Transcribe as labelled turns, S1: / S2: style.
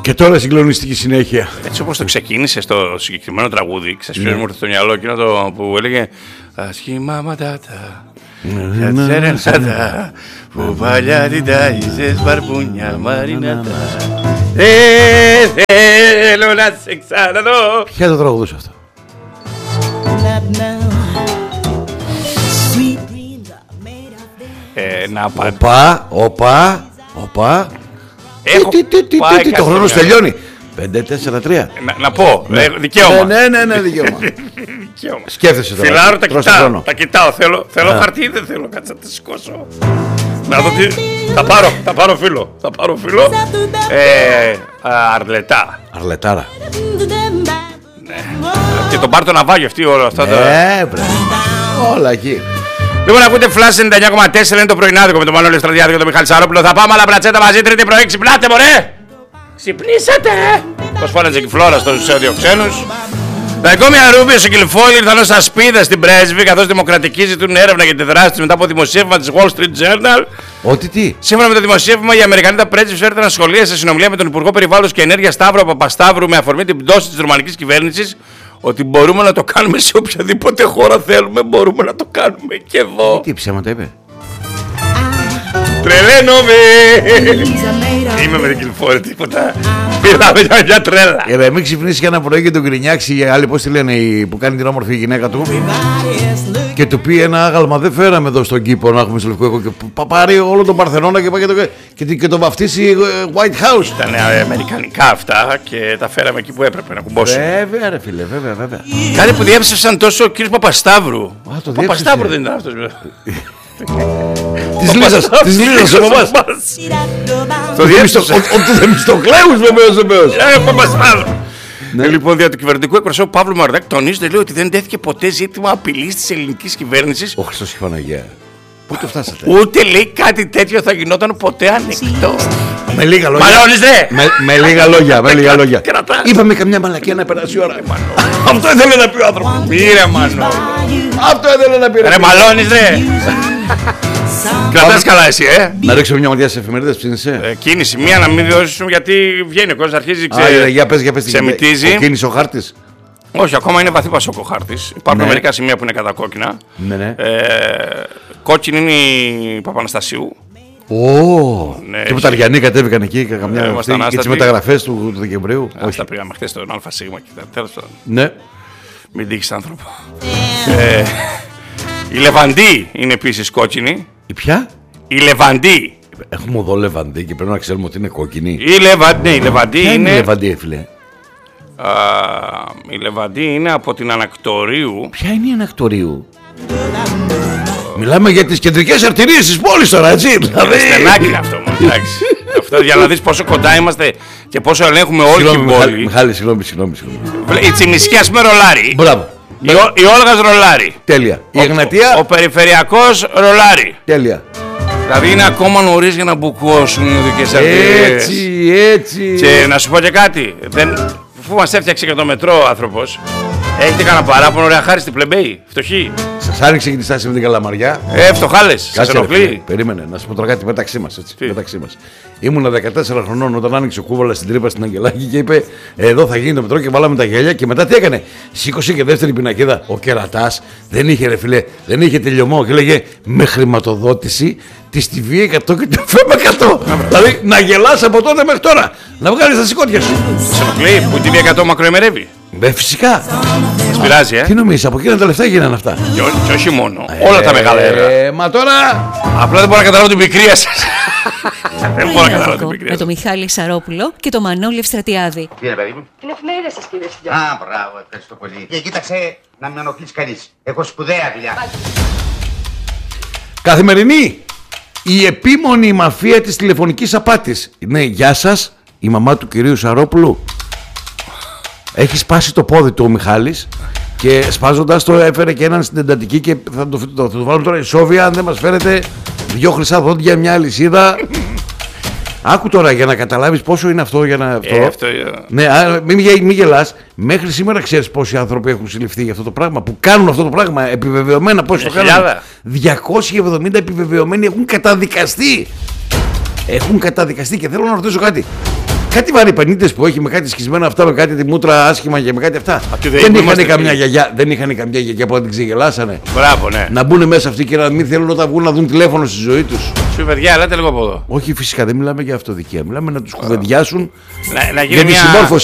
S1: Και τώρα συγκλονιστική συνέχεια.
S2: Έτσι όπως το ξεκίνησε στο συγκεκριμένο τραγούδι, ξέρεις ποιος μου ήρθε στο μυαλό, εκείνο το που έλεγε «Ασχήμα ματάτα, κατσέρενσάτα, που παλιά την τάγισες μπαρπούνια μαρινάτα, θέλω να σε ξαναδώ».
S1: Ποια το τραγουδούσε αυτό? Όπα. Το χρόνος τελειώνει. 5-4-3.
S2: Να πω, δικαίωμα.
S1: Ναι, δικαίωμα. Σκέφτεσαι τώρα.
S2: Φιλάρω, τα κοιτάω. Θέλω χαρτί ή δεν θέλω, κάτσε να τα σηκώσω. Να δω τι. Θα πάρω φίλο.
S1: Αρλετάρα.
S2: Ναι. Και τον πάρει το ναυάγιο αυτή όλα αυτά.
S1: Όλα εκεί.
S2: Λοιπόν, ακούτε Flash 99,4, είναι το πρωινάδικο με τον Μανώλη Στρατιάδη και τον Μιχάλη Σαρόπουλο. Θα πάμε, αλλά μπρατσέτα μαζί, τρίτη πρωί. Ξυπνάτε, μωρέ! Ξυπνήσατε! Πώς φώναζε και η Φλόρα στους διοξένους. Τα εικόμια Ρούμπιο και Κιλφόλη ήρθαν ως ασπίδα στην πρέσβη, καθώς δημοκρατικοί ζητούν έρευνα για τη δράση της μετά από δημοσίευμα της Wall Street Journal.
S1: Ότι τι?
S2: Σύμφωνα με το δημοσίευμα, οι Αμερικανοί πρέσβης έρθαν να σχολεία σε συνομιλία με τον Υπουργό Περιβάλλοντος και Ενέργειας Σταύρο Παπασταύρου με αφορμή την πτώση της ρουμανικής κυβέρνησης. Ότι μπορούμε να το κάνουμε σε οποιαδήποτε χώρα θέλουμε, μπορούμε να το κάνουμε και εδώ.
S1: Τι ψέματα είπε?
S2: Τρελαίνομαι! Είμαι με την Κιλφόρη, τίποτα. Μιλάμε για μια τρέλα.
S1: Μην ξυπνήσει και ένα πρωί και τον γκρινιάξει η άλλη, πώς τη λένε, που κάνει την όμορφη γυναίκα του. Και του πει ένα άγαλμα, δεν φέραμε εδώ στον κήπο να έχουμε στο Λευκό Οίκο. Και πάρει όλο τον Παρθενώνα και το βαφτίσει White House.
S2: Ήταν αμερικανικά αυτά και τα φέραμε εκεί που έπρεπε να κουμπώσουν.
S1: Βέβαια, ρε φίλε, βέβαια.
S2: Κάτι που διέψευσαν τόσο ο κύριος Παπασταύρου. Παπασταύρου δεν ήταν αυτός.
S1: Της Λίζας ο παπάς. Ο Θεμιστοκλέους βεβαίως.
S2: Παπασταύρου. Λοιπόν, δια του κυβερνητικού εκπροσώπου Παύλου Μαρδάκη τονίζεται, λέει, ότι δεν τέθηκε ποτέ ζήτημα απειλής της ελληνικής κυβέρνησης.
S1: Ο Χριστός και Παναγία. Πού το φτάσατε?
S2: Ούτε, λέει, κάτι τέτοιο θα γινόταν ποτέ ανεκτό.
S1: Με λίγα λόγια.
S2: Μαλώνεις, δε!
S1: Με λίγα λόγια. Είπαμε καμιά μαλακία να περάσει η ώρα. Αυτό ήθελε να πει ο άνθρωπος.
S2: Μύρε, Μανώ.
S1: Αυτό ήθελε να πει.
S2: Ρε, μαλώνεις, δε! Κρατάς καλά εσύ,
S1: Να ρίξω μια ματιά σε εφημερίδες, ψήνεσαι.
S2: Κίνηση, μία να μην διώσουμε γιατί βγαίνει ο κόσμος, αρχίζει
S1: για πες,
S2: ξεμητίζει.
S1: Ο κίνησε ο χάρτης.
S2: Όχι, ακόμα είναι βαθύ πασόκο χάρτης. Υπάρχουν μερικά σημεία που είναι κατακόκκινα.
S1: Ναι.
S2: Κόκκινη είναι η Παπαναστασίου.
S1: Και που τα Αριανοί κατέβηκαν εκεί και τις μεταγραφές του Δεκεμβρίου.
S2: Όχι, τα πήγαμε χθες στον ΑΣ και τέλος πάντων.
S1: Ναι.
S2: Μην τύχεις άνθρωπο. Η Λεβαντή είναι επίσης κόκκινη.
S1: Η ποια?
S2: Η Λεβαντή.
S1: Έχουμε εδώ Λεβαντή και πρέπει να ξέρουμε ότι είναι κόκκινη.
S2: Η Λεβαντή είναι.
S1: Η Λεβαντή, φίλε.
S2: Η Λεβαντή είναι από την Ανακτορίου.
S1: Ποια είναι η Ανακτορίου? Μιλάμε για τις κεντρικές αρτηρίες της πόλης τώρα, έτσι.
S2: Στενάκι είναι αυτό, εντάξει. Αυτό για να δεις πόσο κοντά είμαστε και πόσο ελέγχουμε όλη την πόλη.
S1: Μιχάλη, συγγνώμη.
S2: Η Τσιμισκιά, ας πούμε, ρολάρι.
S1: Μπράβο.
S2: Η Όλγας ρολάρι.
S1: Τέλεια. Η Εγνατία.
S2: Ο Περιφερειακός ρολάρι.
S1: Τέλεια.
S2: Δηλαδή είναι ακόμα νωρίς για να μπουκώσουν οι οδικές αρτηρίες.
S1: Έτσι.
S2: Και να σου πω και κάτι. Αφού μας έφτιαξε και το μετρό άνθρωπος, έχετε κανένα παράπονο, ρε αχάριστη πλεμπέη, φτωχοί?
S1: Σας άνοιξε και τη στάση με την Καλαμαριά.
S2: Φτωχάλες, σας ενοχλεί?
S1: Περίμενε, να σου πω τώρα κάτι μεταξύ μας. Ήμουνα 14 χρονών όταν άνοιξε ο Κούβαλας στην τρύπα στην Αγγελάκη και είπε: εδώ θα γίνει το μετρό, και βάλαμε τα γέλια. Και μετά τι έκανε? Σήκωσε και δεύτερη πινακίδα. Ο κερατάς δεν είχε, ρε φιλέ, δεν είχε τελειωμό. Και λέγε: με χρηματοδότηση τη TV 100 και το FM 100. Δηλαδή να γελάς από τότε μέχρι τώρα. Να βγάλεις τα σηκώτια σου.
S2: Σε ενοχλεί που η TV 100 μακροημερεύει?
S1: Φυσικά.
S2: Μας πειράζει,
S1: Τι νομίζεις, από εκείνα τα λεφτά γίνανε αυτά?
S2: Και όχι μόνο. Όλα τα μεγάλα έργα.
S1: Μα τώρα.
S2: Απλά δεν μπορώ να καταλάβω την πικρία σας. Δεν μπορώ να καταλάβω την πικρία.
S3: Με τον Μιχάλη Σαρόπουλο και τον Μανώλη Ευστρατιάδη.
S4: Τι είναι, παιδί μου?
S5: Την εφημερίδα σας, κύριε Σιγιά.
S4: Μπράβο, ευχαριστώ πολύ. Και κοίταξε να μην ενοχλείς κανείς. Έχω σπουδαία δουλειά.
S1: Καθημερινή. Η επίμονη μαφία της τηλεφωνικής απάτης. Ναι, γεια σας, η μαμά του κυρίου Σαρόπουλου. Έχει σπάσει το πόδι του ο Μιχάλης και σπάζοντας το έφερε και έναν στην εντατική και θα το βάλουμε τώρα ισόβια αν δεν μας φέρετε 2 χρυσά δόντια, μια αλυσίδα. Άκου τώρα για να καταλάβεις πόσο είναι αυτό για να... Ναι, μην γελάς. Μέχρι σήμερα ξέρεις πόσοι άνθρωποι έχουν συλληφθεί για αυτό το πράγμα, που κάνουν αυτό το πράγμα επιβεβαιωμένα. Πόσοι το κάνουν? 270 επιβεβαιωμένοι έχουν καταδικαστεί. Και θέλω να ρωτήσω κάτι. Κάτι βαρυπανίτες που έχει με κάτι σκισμένα αυτά, με κάτι τη μούτρα άσχημα και με κάτι αυτά.
S2: Αυτή
S1: Δεν είχαν καμιά γιαγιά, δεν είχαν καμιά γιαγιά που να την ξεγελάσανε.
S2: Μπράβο, ναι.
S1: Να μπουν μέσα αυτοί και να μην θέλουν όταν βγουν να δουν τηλέφωνο στη ζωή τους.
S2: Σου παιδιά, ελάτε λίγο από εδώ.
S1: Όχι, φυσικά δεν μιλάμε για αυτοδικία. Μιλάμε να τους κουβεντιάσουν
S2: Να γίνει
S1: για τη
S2: μια...
S1: συμμόρφωση.